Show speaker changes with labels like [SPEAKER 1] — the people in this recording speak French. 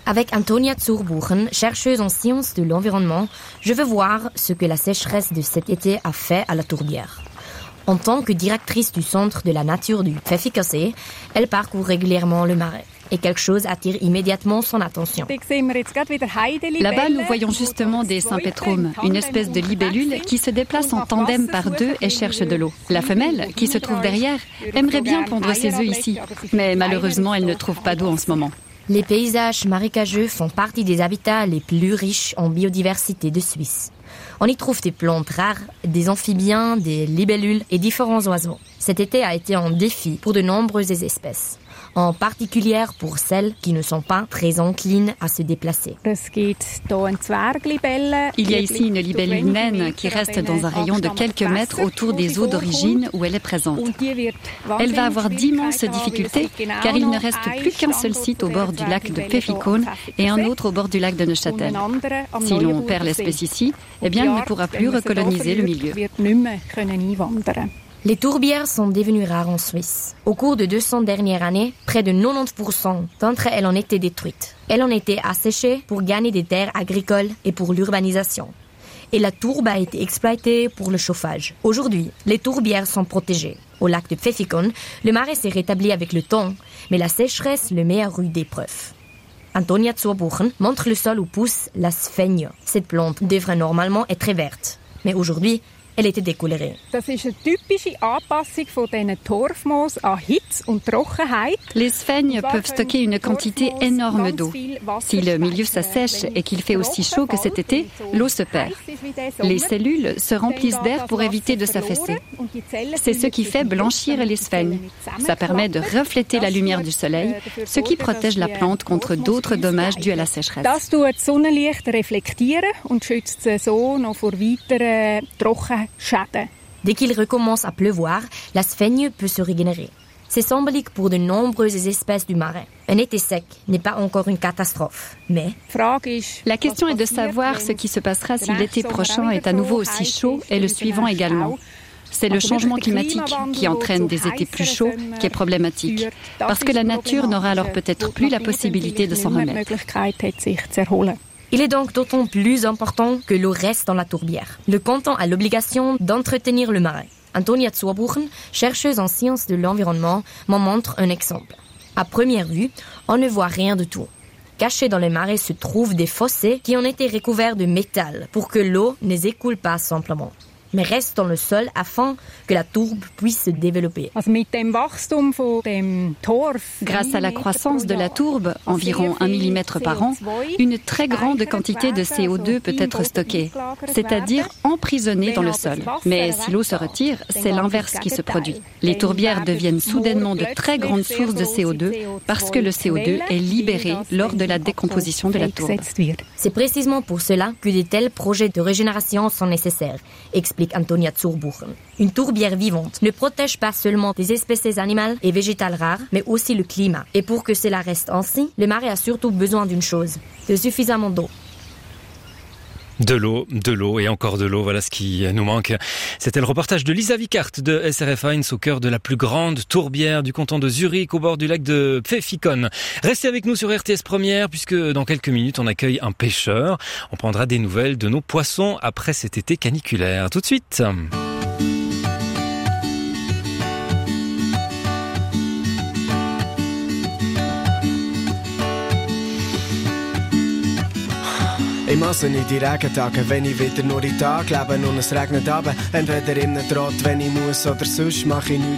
[SPEAKER 1] Avec Antonia Zurbuchen, chercheuse en sciences de l'environnement, je veux voir ce que la sécheresse de cet été a fait à la tourbière. En tant que directrice du Centre de la nature du Pfäffikonsee, elle parcourt régulièrement le marais. Et quelque chose attire immédiatement son attention.
[SPEAKER 2] Là-bas, nous voyons justement des sympétromes, une espèce de libellule qui se déplace en tandem par deux et cherche de l'eau. La femelle, qui se trouve derrière, aimerait bien pondre ses œufs ici, mais malheureusement, elle ne trouve pas d'eau en ce moment.
[SPEAKER 1] Les paysages marécageux font partie des habitats les plus riches en biodiversité de Suisse. On y trouve des plantes rares, des amphibiens, des libellules et différents oiseaux. Cet été a été un défi pour de nombreuses espèces, en particulier pour celles qui ne sont pas très enclines à se déplacer.
[SPEAKER 2] Il y a ici une libellule naine qui reste dans un rayon de quelques mètres autour des eaux d'origine où elle est présente. Elle va avoir d'immenses difficultés car il ne reste plus qu'un seul site au bord du lac de Pfäffikon et un autre au bord du lac de Neuchâtel. Si l'on perd l'espèce ici, eh bien, elle ne pourra plus recoloniser le milieu.
[SPEAKER 1] Les tourbières sont devenues rares en Suisse. Au cours de 200 dernières années, près de 90% d'entre elles ont été détruites. Elles ont été asséchées pour gagner des terres agricoles et pour l'urbanisation. Et la tourbe a été exploitée pour le chauffage. Aujourd'hui, les tourbières sont protégées. Au lac de Pfäffikon, le marais s'est rétabli avec le temps, mais la sécheresse le met à rude épreuve. Antonia Zurbuchen montre le sol où pousse la Sphaigne. Cette plante devrait normalement être verte, mais aujourd'hui, elle était décolorée.
[SPEAKER 2] Les sphègnes peuvent stocker une quantité énorme d'eau. Si le milieu s'assèche et qu'il fait aussi chaud que cet été, l'eau se perd. Les cellules se remplissent d'air pour éviter de s'affaisser. C'est ce qui fait blanchir les sphègnes. Ça permet de refléter la lumière du soleil, ce qui protège la plante contre d'autres dommages dus à la sécheresse.
[SPEAKER 1] Dès qu'il recommence à pleuvoir, la Sphaigne peut se régénérer. C'est symbolique pour de nombreuses espèces du marais. Un été sec n'est pas encore une catastrophe, mais...
[SPEAKER 2] La question est de savoir ce qui se passera si l'été prochain est à nouveau aussi chaud et le suivant également. C'est le changement climatique qui entraîne des étés plus chauds qui est problématique, parce que la nature n'aura alors peut-être plus la possibilité de s'en remettre.
[SPEAKER 1] Il est donc d'autant plus important que l'eau reste dans la tourbière. Le canton a l'obligation d'entretenir le marais. Antonia Zurbuchen, chercheuse en sciences de l'environnement, m'en montre un exemple. À première vue, on ne voit rien du tout. Cachés dans le marais se trouvent des fossés qui ont été recouverts de métal pour que l'eau ne s'écoule pas simplement, mais reste dans le sol afin que la tourbe puisse se développer.
[SPEAKER 2] Grâce à la croissance de la tourbe, environ 1 mm par an, une très grande quantité de CO2 peut être stockée, c'est-à-dire emprisonnée dans le sol. Mais si l'eau se retire, c'est l'inverse qui se produit. Les tourbières deviennent soudainement de très grandes sources de CO2 parce que le CO2 est libéré lors de la décomposition de la tourbe.
[SPEAKER 1] C'est précisément pour cela que de tels projets de régénération sont nécessaires, explique Antonia Zurbuchen. Une tourbière vivante ne protège pas seulement des espèces animales et végétales rares, mais aussi le climat. Et pour que cela reste ainsi, le marais a surtout besoin d'une chose, de suffisamment d'eau.
[SPEAKER 3] De l'eau et encore de l'eau, voilà ce qui nous manque. C'était le reportage de Lisa Wickart de SRF 1 au cœur de la plus grande tourbière du canton de Zurich au bord du lac de Pfäffikon. Restez avec nous sur RTS Première puisque dans quelques minutes on accueille un pêcheur. On prendra des nouvelles de nos poissons après cet été caniculaire. Tout de suite.
[SPEAKER 4] Ich mache nicht die Regentage, wenn ich wieder nur in Tag lebe und es regnet runter. Entweder im Trott, wenn ich muss, oder sonst mache ich nichts.